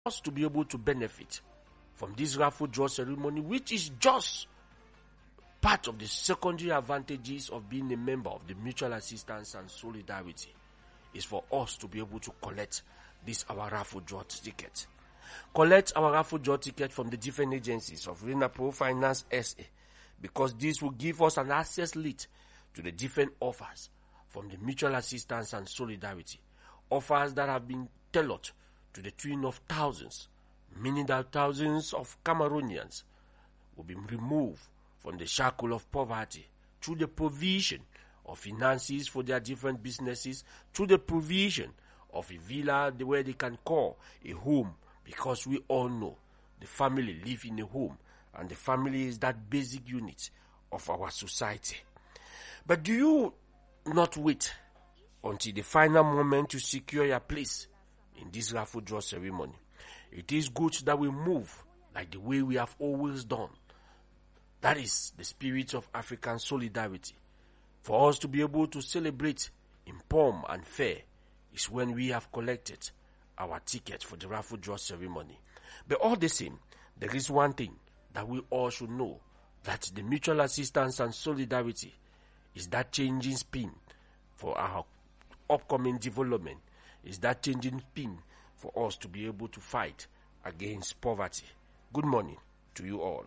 us to be able to benefit from this raffle draw ceremony, which is just part of the secondary advantages of being a member of the Mutual Assistance and Solidarity, is for us to be able to collect this our raffle draw ticket. Collect our raffle draw ticket from the different agencies of RENAPO Finance SA, because this will give us an access list to the different offers from the Mutual Assistance and Solidarity. Offers that have been tailored to the tune of thousands, meaning that thousands of Cameroonians will be removed from the shackle of poverty through the provision of finances for their different businesses, through the provision of a villa where they can call a home, because we all know the family live in a home, and the family is that basic unit of our society. But do you not wait until the final moment to secure your place in this raffle draw ceremony? It is good that we move like the way we have always done. That is the spirit of African solidarity. For us to be able to celebrate in pomp and fair is when we have collected our ticket for the raffle draw ceremony. But all the same, there is one thing that we all should know, that the Mutual Assistance and Solidarity is that changing spin for our upcoming development, is that changing spin for us to be able to fight against poverty. Good morning to you all.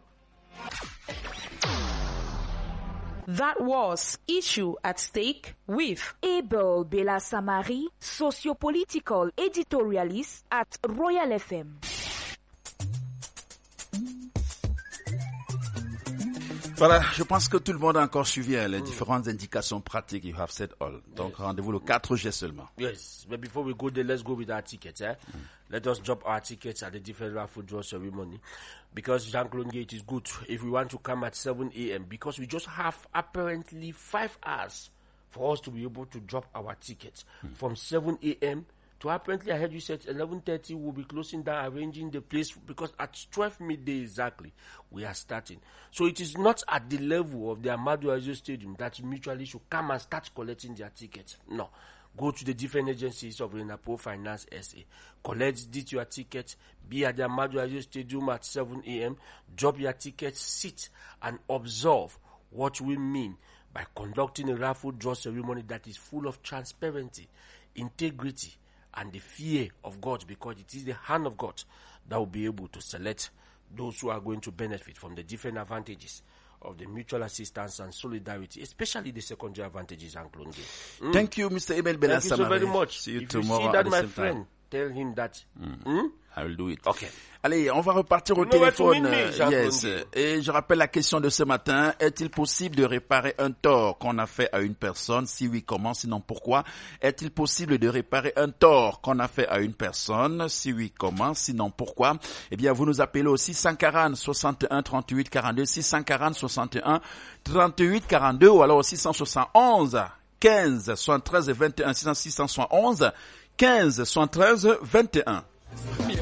That was Issue at Stake with Abel Bella Samari, sociopolitical editorialist at Royal FM. Voilà, je pense que tout le monde a encore suivi les différentes indications pratiques. You have said all. Donc, rendez-vous le 4 juillet seulement. Yes, but before we go there, let's go with our tickets. Let us drop our tickets at the different raffle draw ceremony. Because Jean-Claude Gate is good if we want to come at 7 a.m. Because we just have apparently 5 hours for us to be able to drop our tickets. From 7 a.m. to apparently, I heard you said 11:30 we'll be closing down, arranging the place, because at 12 midday exactly, we are starting. So it is not at the level of the Amadou Aziz Stadium that mutually should come and start collecting their tickets. No. Go to the different agencies of RENAPO Finance SA. Collect your ticket. Be at the Amadou Aziz Stadium at 7 a.m. Drop your ticket, sit and observe what we mean by conducting a raffle draw ceremony that is full of transparency, integrity, and the fear of God, because it is the hand of God that will be able to select those who are going to benefit from the different advantages of the Mutual Assistance and Solidarity, especially the secondary advantages and cloning. Thank you, Mr. Abel Bella Samari. Thank you so very much. See you if tomorrow you see that, my time. friend, tell him that. I will do it. Okay. Allez, on va repartir au téléphone. Yes. Et je rappelle la question de ce matin. Est-il possible de réparer un tort qu'on a fait à une personne? Si oui, comment? Sinon, pourquoi? Est-il possible de réparer un tort qu'on a fait à une personne? Si oui, comment? Sinon, pourquoi? Eh bien, vous nous appelez au 640 61 38 42, 640 61 38 42, ou alors au 671 15 73 21, 671 15 73 21.